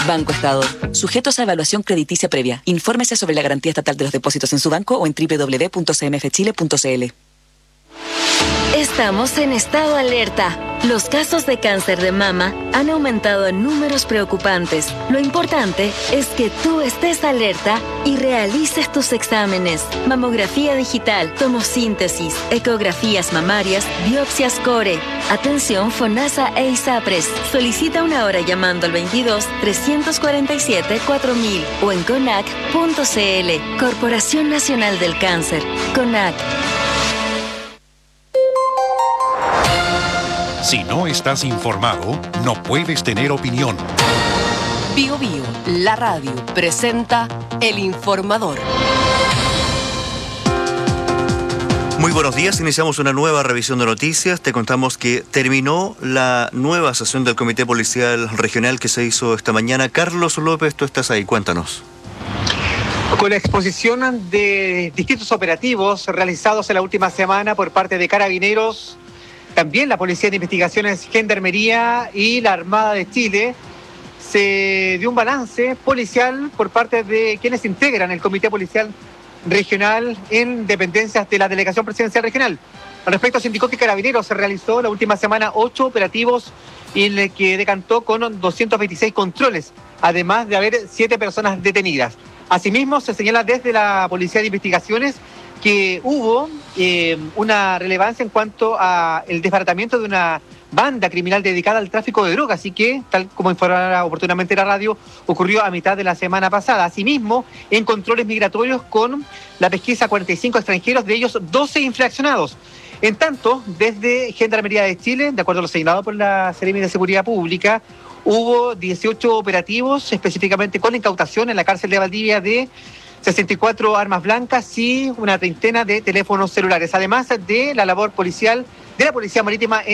Banco Estado. Sujetos a evaluación crediticia previa. Infórmese sobre la garantía estatal de los depósitos en su banco o en www.cmfchile.cl. Estamos en estado alerta. Los casos de cáncer de mama han aumentado en números preocupantes. Lo importante es que tú estés alerta y realices tus exámenes. Mamografía digital, tomosíntesis, ecografías mamarias, biopsias core. Atención FONASA e ISAPRES. Solicita una hora llamando al 22-347-4000 o en CONAC.cl. Corporación Nacional del Cáncer. CONAC. Si no estás informado, no puedes tener opinión. Bio Bio, la radio, presenta El Informador. Muy buenos días, iniciamos una nueva revisión de noticias. Te contamos que terminó la nueva sesión del Comité Policial Regional que se hizo esta mañana. Carlos López, tú estás ahí, cuéntanos. Con la exposición de distintos operativos realizados en la última semana por parte de Carabineros, también la Policía de Investigaciones, Gendarmería y la Armada de Chile, se dio un balance policial por parte de quienes integran el Comité Policial Regional en dependencias de la Delegación Presidencial Regional. Al respecto, se indicó que Carabineros se realizó la última semana 8 operativos en el que decantó con 226 controles, además de haber 7 personas detenidas. Asimismo, se señala desde la Policía de Investigaciones que hubo una relevancia en cuanto a el desbaratamiento de una banda criminal dedicada al tráfico de drogas, así que, tal como informará oportunamente la radio, ocurrió a mitad de la semana pasada. Asimismo, en controles migratorios con la pesquisa a 45 extranjeros, de ellos 12 infraccionados. En tanto, desde Gendarmería de Chile, de acuerdo a lo señalado por la Seremi de Seguridad Pública, hubo 18 operativos, específicamente con incautación en la cárcel de Valdivia de 64 armas blancas y una treintena de teléfonos celulares, además de la labor policial de la Policía Marítima